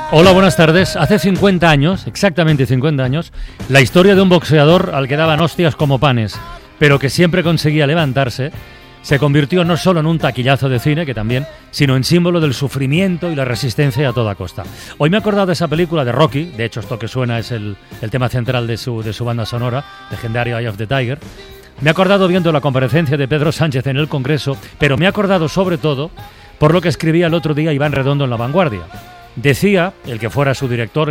Hola, buenas tardes. Hace 50 años, exactamente 50 años, la historia de un boxeador al que daban hostias como panes, pero que siempre conseguía levantarse, se convirtió no solo en un taquillazo de cine, que también, sino en símbolo del sufrimiento y la resistencia a toda costa. Hoy me he acordado de esa película de Rocky, de hecho esto que suena es el tema central de su banda sonora, legendario Eye of the Tiger. Me he acordado viendo la comparecencia de Pedro Sánchez en el Congreso, pero me he acordado sobre todo por lo que escribía el otro día Iván Redondo en La Vanguardia. Decía, el que fuera su director,